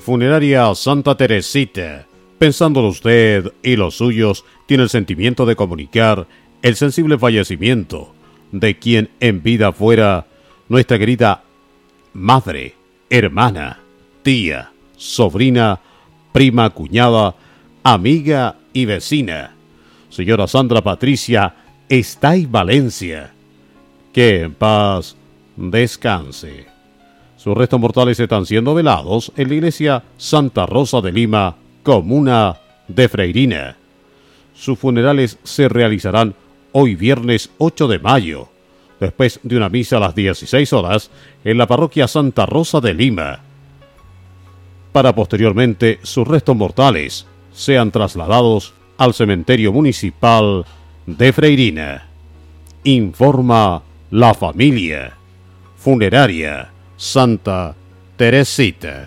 Funeraria Santa Teresita. Pensándolo usted y los suyos, tiene el sentimiento de comunicar el sensible fallecimiento de quien en vida fuera nuestra querida madre, hermana, tía, sobrina, prima, cuñada, amiga y vecina, señora Sandra Patricia Estay Valencia. Que en paz descanse. Sus restos mortales están siendo velados en la iglesia Santa Rosa de Lima, comuna de Freirina. Sus funerales se realizarán hoy viernes 8 de mayo, después de una misa a las 16 horas en la parroquia Santa Rosa de Lima, para posteriormente sus restos mortales sean trasladados al cementerio municipal de Freirina. Informa la familia. Funeraria Santa Teresita.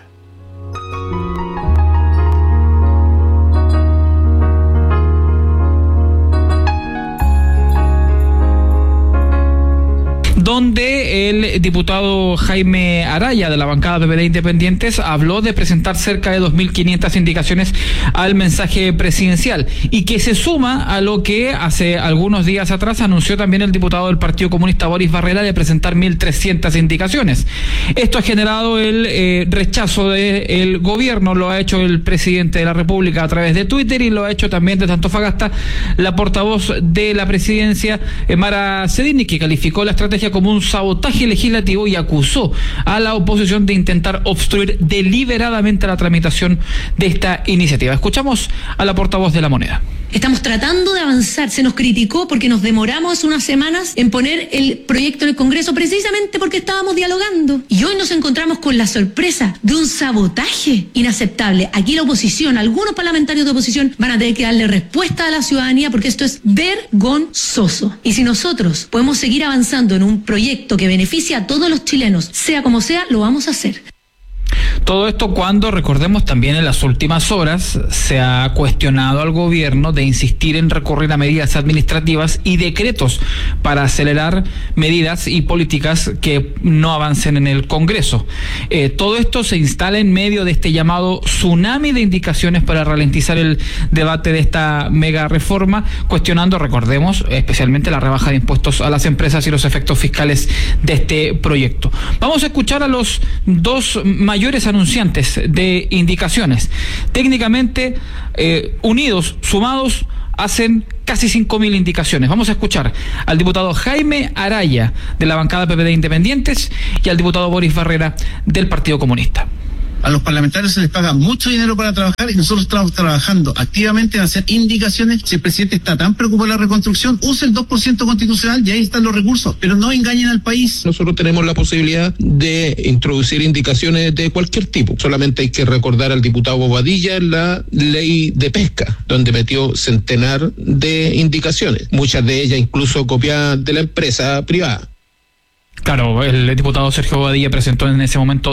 Donde el diputado Jaime Araya, de la bancada PPD Independientes, habló de presentar cerca de 2.500 indicaciones al mensaje presidencial, y que se suma a lo que hace algunos días atrás anunció también el diputado del Partido Comunista Boris Barrera, de presentar 1.300 indicaciones. Esto ha generado el rechazo del gobierno. Lo ha hecho el presidente de la República a través de Twitter, y lo ha hecho también desde Antofagasta la portavoz de la presidencia, Mara Cedini, que calificó la estrategia como un sabotaje legislativo y acusó a la oposición de intentar obstruir deliberadamente la tramitación de esta iniciativa. Escuchamos a la portavoz de La Moneda. Estamos tratando de avanzar. Se nos criticó porque nos demoramos hace unas semanas en poner el proyecto en el Congreso, precisamente porque estábamos dialogando. Y hoy nos encontramos con la sorpresa de un sabotaje inaceptable. Aquí la oposición, algunos parlamentarios de oposición, van a tener que darle respuesta a la ciudadanía, porque esto es vergonzoso. Y si nosotros podemos seguir avanzando en un proyecto que beneficie a todos los chilenos, sea como sea, lo vamos a hacer. Todo esto cuando, recordemos, también en las últimas horas se ha cuestionado al gobierno de insistir en recurrir a medidas administrativas y decretos para acelerar medidas y políticas que no avancen en el Congreso. Todo esto se instala en medio de este llamado tsunami de indicaciones para ralentizar el debate de esta mega reforma, cuestionando, recordemos, especialmente la rebaja de impuestos a las empresas y los efectos fiscales de este proyecto. Vamos a escuchar a los dos mayores anunciantes de indicaciones. Técnicamente, unidos, sumados, hacen casi 5.000 indicaciones. Vamos a escuchar al diputado Jaime Araya, de la bancada PPD Independientes, y al diputado Boris Barrera, del Partido Comunista. A los parlamentarios se les paga mucho dinero para trabajar, y nosotros estamos trabajando activamente en hacer indicaciones. Si el presidente está tan preocupado de la reconstrucción, use el 2% constitucional y ahí están los recursos, pero no engañen al país. Nosotros tenemos la posibilidad de introducir indicaciones de cualquier tipo. Solamente hay que recordar al diputado Bobadilla la ley de pesca, donde metió centenar de indicaciones, muchas de ellas incluso copiadas de la empresa privada. Claro, el diputado Sergio Bobadilla presentó en ese momento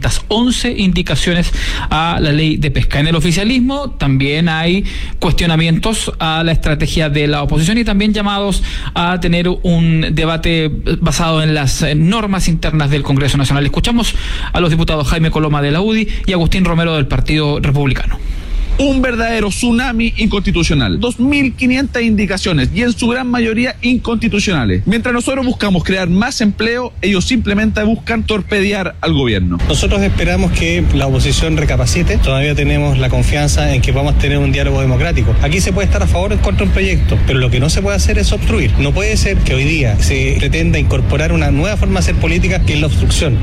211 indicaciones a la ley de pesca. En el oficialismo también hay cuestionamientos a la estrategia de la oposición y también llamados a tener un debate basado en las normas internas del Congreso Nacional. Escuchamos a los diputados Jaime Coloma de la UDI y Agustín Romero del Partido Republicano. Un verdadero tsunami inconstitucional. 2.500 indicaciones, y en su gran mayoría inconstitucionales. Mientras nosotros buscamos crear más empleo, ellos simplemente buscan torpedear al gobierno. Nosotros esperamos que la oposición recapacite. Todavía tenemos la confianza en que vamos a tener un diálogo democrático. Aquí se puede estar a favor o en contra de un proyecto, pero lo que no se puede hacer es obstruir. No puede ser que hoy día se pretenda incorporar una nueva forma de hacer política, que es la obstrucción.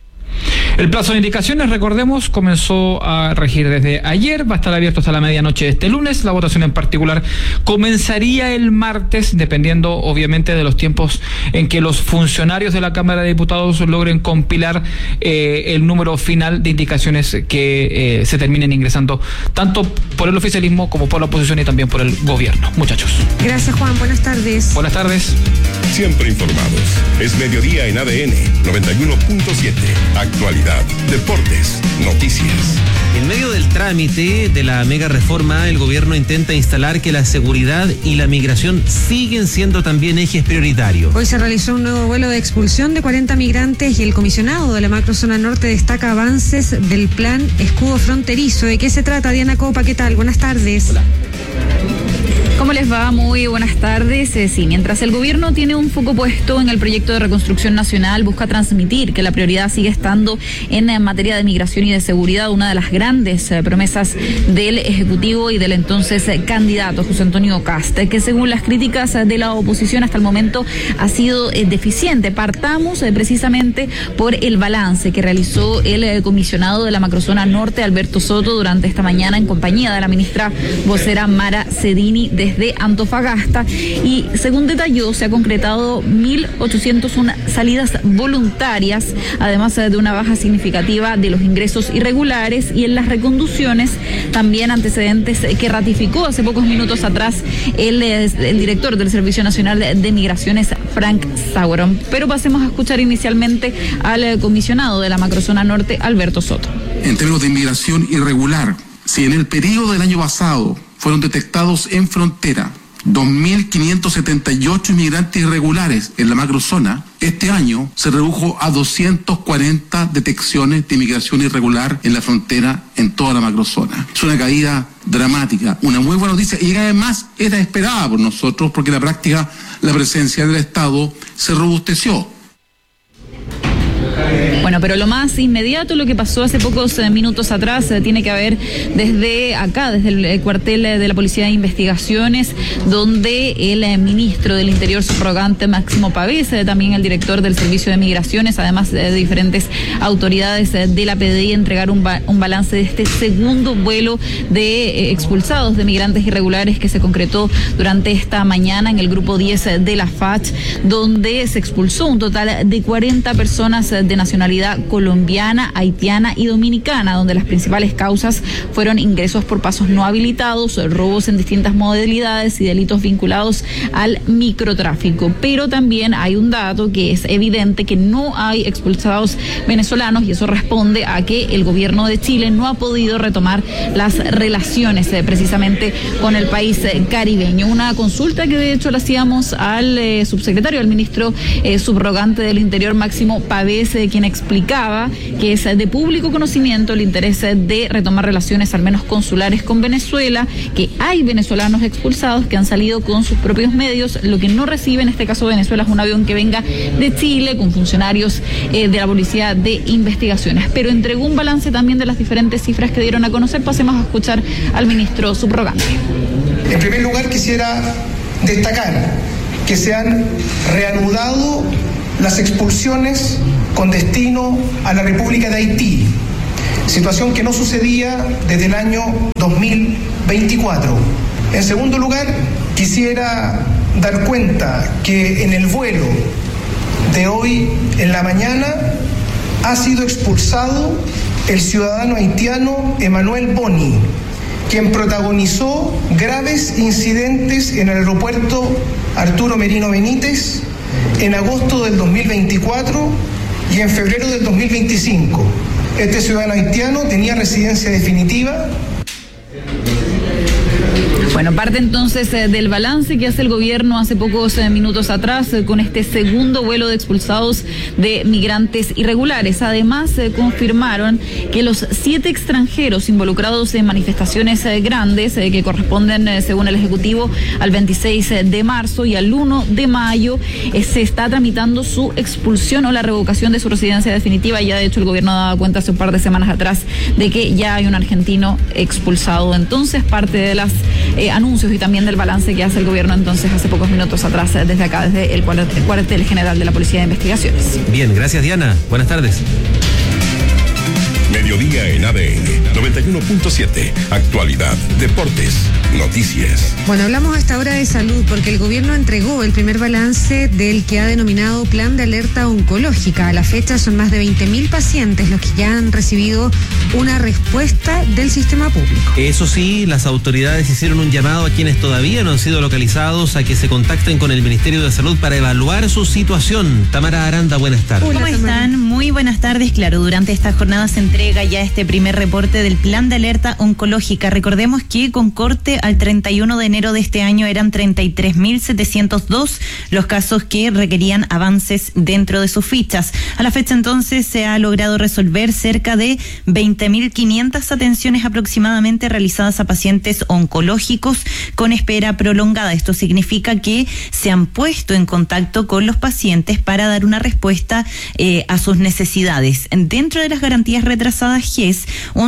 El plazo de indicaciones, recordemos, comenzó a regir desde ayer, va a estar abierto hasta la medianoche de este lunes. La votación en particular comenzaría el martes, dependiendo obviamente de los tiempos en que los funcionarios de la Cámara de Diputados logren compilar el número final de indicaciones que se terminen ingresando tanto por el oficialismo como por la oposición y también por el gobierno. Muchachos. Gracias, Juan. Buenas tardes. Buenas tardes. Siempre informados. Es mediodía en ADN 91.7. Actualidad, deportes, noticias. En medio del trámite de la mega reforma, el gobierno intenta instalar que la seguridad y la migración siguen siendo también ejes prioritarios. Hoy se realizó un nuevo vuelo de expulsión de 40 migrantes y el comisionado de la macrozona norte destaca avances del plan Escudo Fronterizo. ¿De qué se trata, Diana Copa? ¿Qué tal? Buenas tardes. Hola. ¿Cómo les va? Muy buenas tardes. Sí, mientras el gobierno tiene un foco puesto en el proyecto de reconstrucción nacional, busca transmitir que la prioridad sigue estando en materia de migración y de seguridad, una de las grandes promesas del Ejecutivo y del entonces candidato José Antonio Kast, que según las críticas de la oposición hasta el momento ha sido deficiente. Partamos precisamente por el balance que realizó el comisionado de la macrozona norte, Alberto Soto, durante esta mañana en compañía de la ministra vocera Mara Cedini desde Antofagasta, y según detalló se ha concretado 1.801 salidas voluntarias, además de una baja significativa de los ingresos irregulares, y en las reconducciones también antecedentes que ratificó hace pocos minutos atrás el director del Servicio Nacional de Migraciones, Frank Sauron. Pero pasemos a escuchar inicialmente al comisionado de la macrozona norte, Alberto Soto. En términos de inmigración irregular, si en el periodo del año pasado fueron detectados en frontera 2.578 inmigrantes irregulares en la macrozona, este año se redujo a 240 detecciones de inmigración irregular en la frontera en toda la macrozona. Es una caída dramática, una muy buena noticia, y además era esperada por nosotros porque en la práctica la presencia del Estado se robusteció. Bueno, pero lo más inmediato, lo que pasó hace pocos minutos atrás, tiene que ver desde acá, desde el cuartel de la Policía de Investigaciones, donde el ministro del Interior subrogante, Máximo Pavés, también el director del Servicio de Migraciones, además de diferentes autoridades de la PDI, entregaron un balance de este segundo vuelo de expulsados de migrantes irregulares que se concretó durante esta mañana en el grupo 10 de la FACH, donde se expulsó un total de 40 personas de nacionalidad colombiana, haitiana y dominicana, donde las principales causas fueron ingresos por pasos no habilitados, robos en distintas modalidades y delitos vinculados al microtráfico. Pero también hay un dato que es evidente, que no hay expulsados venezolanos, y eso responde a que el gobierno de Chile no ha podido retomar las relaciones precisamente con el país caribeño. Una consulta que de hecho le hacíamos al subsecretario, al ministro subrogante del Interior, Máximo Pavés, quien explicaba que es de público conocimiento el interés de retomar relaciones al menos consulares con Venezuela, que hay venezolanos expulsados que han salido con sus propios medios. Lo que no recibe en este caso Venezuela es un avión que venga de Chile con funcionarios de la Policía de Investigaciones. Pero entregó un balance también de las diferentes cifras que dieron a conocer. Pasemos a escuchar al ministro subrogante. En primer lugar, quisiera destacar que se han reanudado las expulsiones con destino a la República de Haití, situación que no sucedía desde el año 2024. En segundo lugar, quisiera dar cuenta que en el vuelo de hoy en la mañana ha sido expulsado el ciudadano haitiano Emanuel Boni, quien protagonizó graves incidentes en el aeropuerto Arturo Merino Benítez en agosto del 2024 y en febrero del 2025. Este ciudadano haitiano tenía residencia definitiva. Bueno, parte entonces del balance que hace el gobierno hace pocos minutos atrás con este segundo vuelo de expulsados de migrantes irregulares. Además, confirmaron que los 7 extranjeros involucrados en manifestaciones grandes que corresponden, según el Ejecutivo, al 26 de marzo y al 1 de mayo, se está tramitando su expulsión o la revocación de su residencia definitiva. Ya de hecho el gobierno daba cuenta hace un par de semanas atrás de que ya hay un argentino expulsado. Entonces, parte de las anuncios y también del balance que hace el gobierno entonces hace pocos minutos atrás desde acá, desde el cuartel general de la Policía de Investigaciones. Bien, gracias Diana. Buenas tardes. Mediodía en ADN 91.7. Actualidad, deportes, Noticias. Bueno, hablamos hasta ahora de salud porque el gobierno entregó el primer balance del que ha denominado Plan de Alerta Oncológica. A la fecha son más de 20.000 pacientes los que ya han recibido una respuesta del sistema público. Eso sí, las autoridades hicieron un llamado a quienes todavía no han sido localizados a que se contacten con el Ministerio de Salud para evaluar su situación. Tamara Aranda, buenas tardes. Hola, ¿cómo están? Muy buenas tardes. Claro, durante esta jornada se entrega ya este primer reporte del Plan de Alerta Oncológica. Recordemos que con corte al 31 de enero de este año eran 33.702 los casos que requerían avances dentro de sus fichas. A la fecha entonces se ha logrado resolver cerca de 20.500 atenciones aproximadamente realizadas a pacientes oncológicos con espera prolongada. Esto significa que se han puesto en contacto con los pacientes para dar una respuesta a sus necesidades. Dentro de las garantías retrasadas GES, un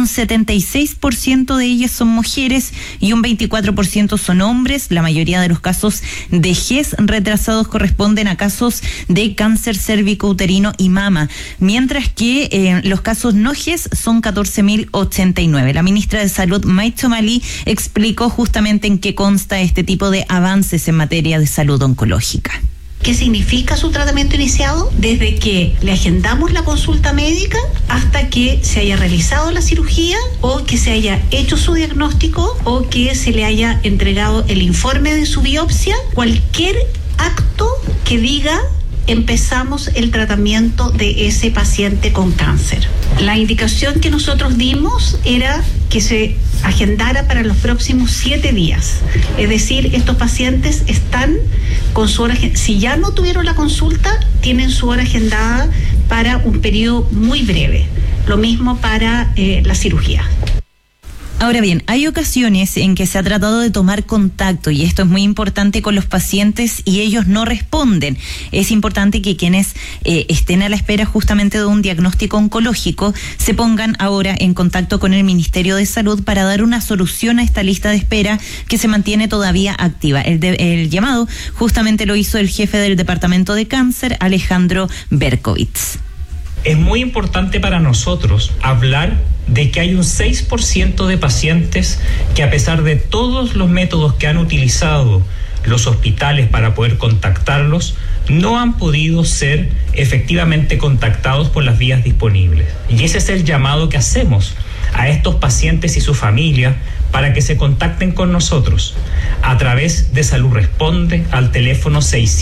76% de ellas son mujeres y un 24% son hombres. La mayoría de los casos de GES retrasados corresponden a casos de cáncer cérvico-uterino y mama, mientras que los casos no GES son 14.089. La ministra de Salud, May Chomali, explicó justamente en qué consta este tipo de avances en materia de salud oncológica. ¿Qué significa su tratamiento iniciado? Desde que le agendamos la consulta médica hasta que se haya realizado la cirugía o que se haya hecho su diagnóstico o que se le haya entregado el informe de su biopsia, cualquier acto que diga empezamos el tratamiento de ese paciente con cáncer. La indicación que nosotros dimos era que se agendara para los próximos 7 días. Es decir, estos pacientes están con su hora, si ya no tuvieron la consulta, tienen su hora agendada para un periodo muy breve. Lo mismo para la cirugía. Ahora bien, hay ocasiones en que se ha tratado de tomar contacto y esto es muy importante con los pacientes y ellos no responden. Es importante que quienes estén a la espera justamente de un diagnóstico oncológico se pongan ahora en contacto con el Ministerio de Salud para dar una solución a esta lista de espera que se mantiene todavía activa. El llamado justamente lo hizo el jefe del Departamento de Cáncer, Alejandro Berkovitz. Es muy importante para nosotros hablar de que hay un 6% de pacientes que, a pesar de todos los métodos que han utilizado los hospitales para poder contactarlos, no han podido ser efectivamente contactados por las vías disponibles. Y ese es el llamado que hacemos a estos pacientes y su familia para que se contacten con nosotros a través de Salud Responde al teléfono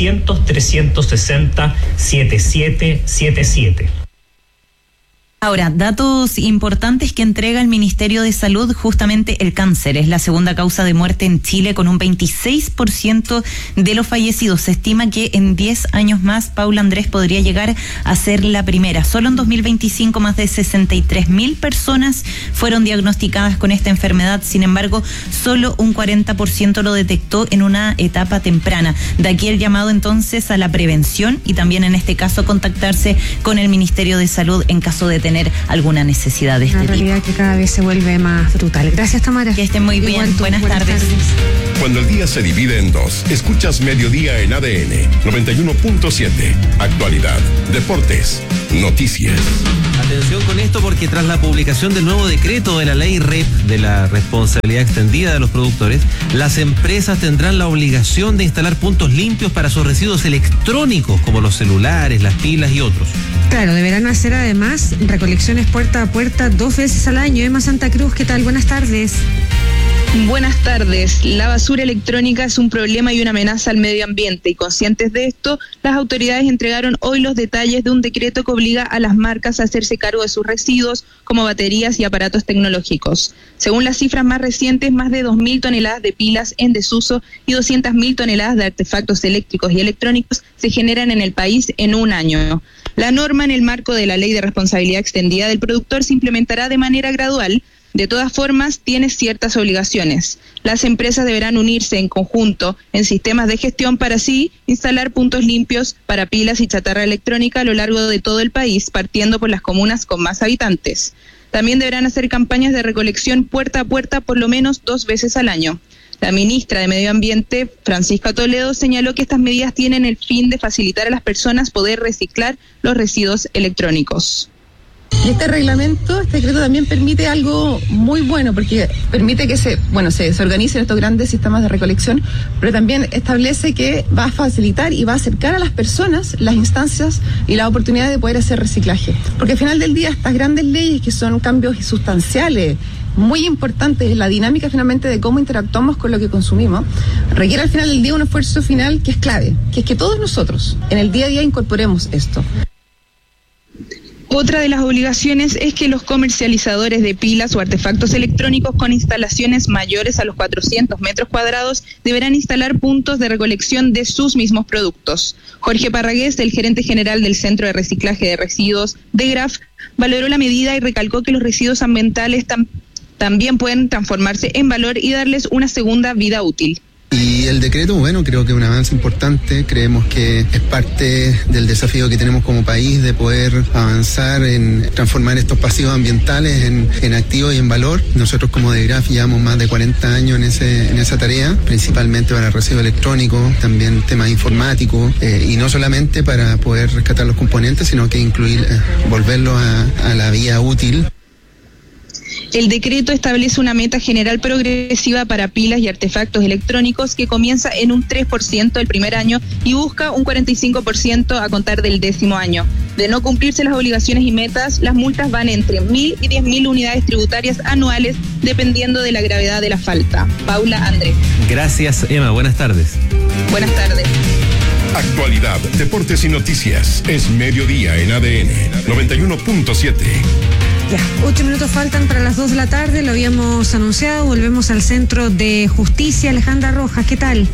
600-360-7777. Ahora, datos importantes que entrega el Ministerio de Salud. Justamente el cáncer es la segunda causa de muerte en Chile con un 26% de los fallecidos. Se estima que en 10 años más, Paula Andrés, podría llegar a ser la primera. Solo en 2025 más de 63.000 personas fueron diagnosticadas con esta enfermedad. Sin embargo, solo un 40% lo detectó en una etapa temprana. De aquí el llamado entonces a la prevención y también en este caso contactarse con el Ministerio de Salud en caso de tener alguna necesidad de este tipo. Una realidad que cada vez se vuelve más brutal. Gracias, Tamara. Que estén muy bien. Buenas tardes. Cuando el día se divide en dos, escuchas Mediodía en ADN 91.7. Actualidad, deportes, noticias. Atención con esto porque tras la publicación del nuevo decreto de la ley REP de la responsabilidad extendida de los productores, las empresas tendrán la obligación de instalar puntos limpios para sus residuos electrónicos como los celulares, las pilas y otros. Claro, deberán hacer además recolecciones puerta a puerta 2 veces al año. Emma Santa Cruz, ¿qué tal? Buenas tardes. Buenas tardes. La basura electrónica es un problema y una amenaza al medio ambiente y conscientes de esto, las autoridades entregaron hoy los detalles de un decreto que obliga a las marcas a hacerse cargo de sus residuos como baterías y aparatos tecnológicos. Según las cifras más recientes, más de 2.000 toneladas de pilas en desuso y 200.000 toneladas de artefactos eléctricos y electrónicos se generan en el país en un año. La norma en el marco de la Ley de Responsabilidad Extendida del Productor se implementará de manera gradual. De todas formas, tiene ciertas obligaciones. Las empresas deberán unirse en conjunto en sistemas de gestión para así instalar puntos limpios para pilas y chatarra electrónica a lo largo de todo el país, partiendo por las comunas con más habitantes. También deberán hacer campañas de recolección puerta a puerta por lo menos 2 veces al año. La ministra de Medio Ambiente, Francisca Toledo, señaló que estas medidas tienen el fin de facilitar a las personas poder reciclar los residuos electrónicos. Y este reglamento, este decreto también permite algo muy bueno, porque permite que se organicen estos grandes sistemas de recolección, pero también establece que va a facilitar y va a acercar a las personas las instancias y la oportunidad de poder hacer reciclaje. Porque al final del día estas grandes leyes, que son cambios sustanciales, muy importante es la dinámica finalmente de cómo interactuamos con lo que consumimos, requiere al final del día un esfuerzo final que es clave, que es que todos nosotros en el día a día incorporemos esto. Otra de las obligaciones es que los comercializadores de pilas o artefactos electrónicos con instalaciones mayores a los 400 metros cuadrados deberán instalar puntos de recolección de sus mismos productos. Jorge Parragués, el gerente general del Centro de Reciclaje de Residuos de GRAF, valoró la medida y recalcó que los residuos ambientales también pueden transformarse en valor y darles una segunda vida útil. Y el decreto, bueno, creo que es un avance importante. Creemos que es parte del desafío que tenemos como país de poder avanzar en transformar estos pasivos ambientales en activos y en valor. Nosotros como de GRAF llevamos más de 40 años en esa tarea, principalmente para residuos electrónicos, también temas informáticos, y no solamente para poder rescatar los componentes, sino que incluir, volverlos a la vía útil. El decreto establece una meta general progresiva para pilas y artefactos electrónicos que comienza en un 3% el primer año y busca un 45% a contar del 10º año. De no cumplirse las obligaciones y metas, las multas van entre 1.000 y 10.000 unidades tributarias anuales, dependiendo de la gravedad de la falta. Paula Andrés. Gracias, Emma. Buenas tardes. Buenas tardes. Actualidad, deportes y noticias. Es mediodía en ADN 91.7. Ya, 8 minutos faltan para las 2 de la tarde, lo habíamos anunciado, volvemos al Centro de Justicia. Alejandra Rojas, ¿qué tal?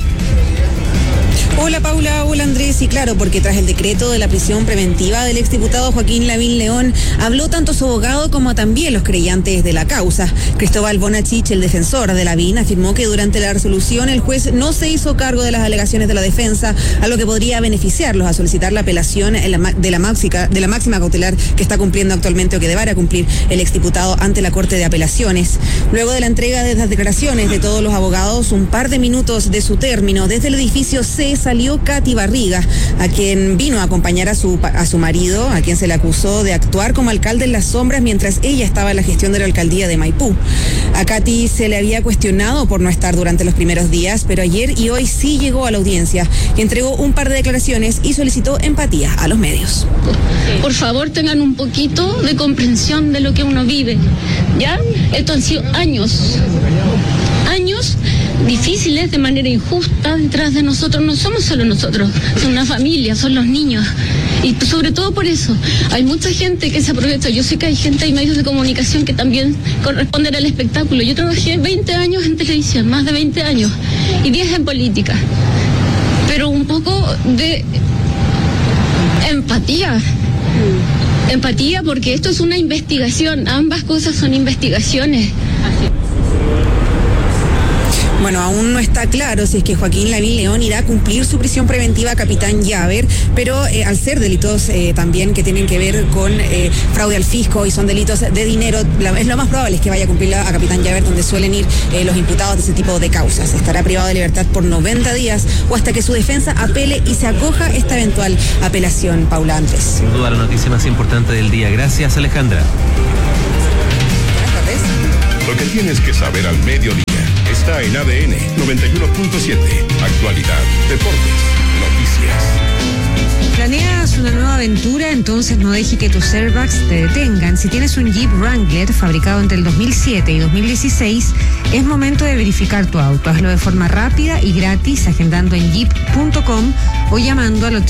Hola Paula, hola Andrés, y claro, porque tras el decreto de la prisión preventiva del exdiputado Joaquín Lavín León, habló tanto su abogado como también los creyentes de la causa. Cristóbal Bonachich, el defensor de Lavín, afirmó que durante la resolución el juez no se hizo cargo de las alegaciones de la defensa, a lo que podría beneficiarlos a solicitar la apelación de la máxima cautelar que está cumpliendo actualmente o que deberá cumplir el exdiputado ante la Corte de Apelaciones. Luego de la entrega de las declaraciones de todos los abogados, un par de minutos de su término, desde el edificio C salió Katy Barriga, a quien vino a acompañar a su marido, a quien se le acusó de actuar como alcalde en las sombras mientras ella estaba en la gestión de la alcaldía de Maipú. A Katy se le había cuestionado por no estar durante los primeros días, pero ayer y hoy sí llegó a la audiencia y entregó un par de declaraciones y solicitó empatía a los medios. Por favor, tengan un poquito de comprensión de lo que uno vive, ¿ya? Esto han sido años difíciles de manera injusta detrás de nosotros. No somos solo nosotros, son una familia, son los niños. Y sobre todo por eso, hay mucha gente que se aprovecha. Yo sé que hay gente, hay medios de comunicación que también corresponden al espectáculo. Yo trabajé 20 años en televisión, más de 20 años, y 10 en política. Pero un poco de empatía. Empatía, porque esto es una investigación, ambas cosas son investigaciones. Bueno, aún no está claro si es que Joaquín Lavín León irá a cumplir su prisión preventiva a Capitán Llaver, pero al ser delitos también que tienen que ver con fraude al fisco y son delitos de dinero, es lo más probable es que vaya a cumplirla a Capitán Llaver, donde suelen ir los imputados de ese tipo de causas. Estará privado de libertad por 90 días o hasta que su defensa apele y se acoja esta eventual apelación. Paula Andrés. Sin duda la noticia más importante del día. Gracias, Alejandra. Buenas tardes. Lo que tienes que saber al mediodía está en ADN 91.7. Actualidad, deportes, noticias. ¿Planeas una nueva aventura? Entonces no deje que tus airbags te detengan. Si tienes un Jeep Wrangler fabricado entre el 2007 y 2016, es momento de verificar tu auto. Hazlo de forma rápida y gratis agendando en jeep.com o llamando al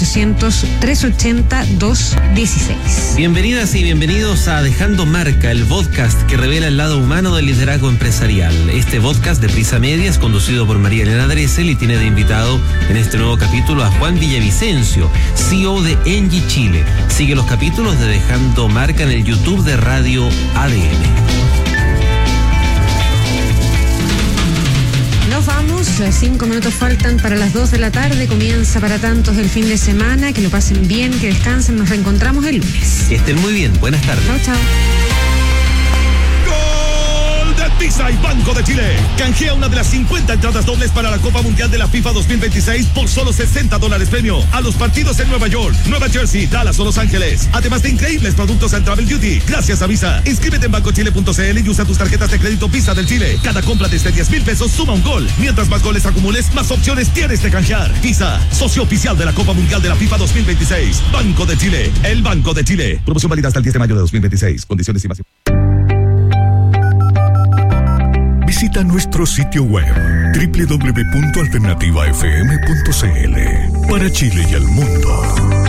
800-380-216. Bienvenidas y bienvenidos a Dejando Marca, el podcast que revela el lado humano del liderazgo empresarial. Este podcast de Prisa Media es conducido por María Elena Dresel y tiene de invitado en este nuevo capítulo a Juan Villavicencio, CEO de Engie Chile. Sigue los capítulos de Dejando Marca en el YouTube de Radio ADN. Nos vamos, 5 minutos faltan para las 2 de la tarde, comienza para tantos el fin de semana, que lo pasen bien, que descansen, nos reencontramos el lunes. Que estén muy bien, buenas tardes. Chao, chao. Gol de Visa y Banco de de Chile. Canjea una de las 50 entradas dobles para la Copa Mundial de la FIFA 2026 por solo $60 premio a los partidos en Nueva York, Nueva Jersey, Dallas o Los Ángeles. Además de increíbles productos en Travel Duty. Gracias a Visa. Inscríbete en bancochile.cl y usa tus tarjetas de crédito Visa del Chile. Cada compra desde 10,000 pesos suma un gol. Mientras más goles acumules, más opciones tienes de canjear. Visa, socio oficial de la Copa Mundial de la FIFA 2026. Banco de Chile, el Banco de Chile. Promoción válida hasta el 10 de mayo de 2026. Condiciones y más. Visita nuestro sitio web www.alternativafm.cl para Chile y el mundo.